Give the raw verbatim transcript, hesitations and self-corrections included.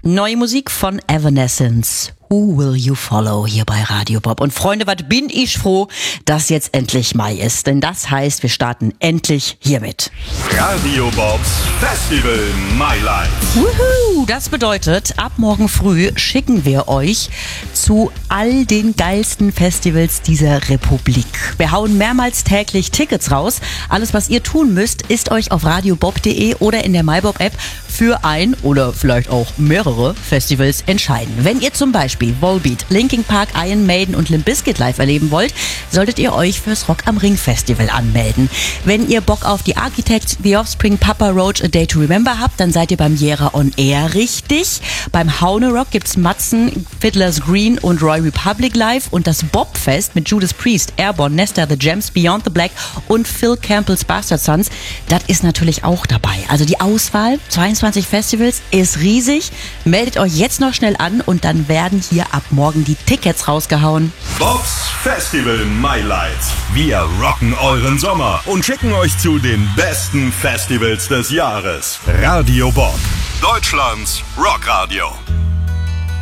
Neue Musik von Evanescence. Who Will You Follow hier bei Radio Bob. Und Freunde, was bin ich froh, dass jetzt endlich Mai ist. Denn das heißt, wir starten endlich hiermit. Radio Bobs Festival My Life. Wuhu! Das bedeutet, ab morgen früh schicken wir euch zu all den geilsten Festivals dieser Republik. Wir hauen mehrmals täglich Tickets raus. Alles, was ihr tun müsst, ist euch auf radiobob punkt de oder in der MyBob-App für ein oder vielleicht auch mehrere Festivals entscheiden. Wenn ihr zum Beispiel Volbeat, Linkin Park, Iron Maiden und Limp Bizkit live erleben wollt, solltet ihr euch fürs Rock am Ring Festival anmelden. Wenn ihr Bock auf die Architects, The Offspring, Papa Roach, A Day to Remember habt, dann seid ihr beim Jera on Air richtig. Beim Haune Rock gibt's Matzen, Fiddler's Green und Roy Republic live und das Bobfest mit Judas Priest, Airborne, Nesta, The Gems, Beyond the Black und Phil Campbell's Bastard Sons. Das ist natürlich auch dabei. Also die Auswahl, zweiundzwanzig Festivals, ist riesig. Meldet euch jetzt noch schnell an und dann werden hier ab morgen die Tickets rausgehauen. Bobs Festival My Lights. Wir rocken euren Sommer und schicken euch zu den besten Festivals des Jahres. Radio Bob, Deutschlands Rockradio.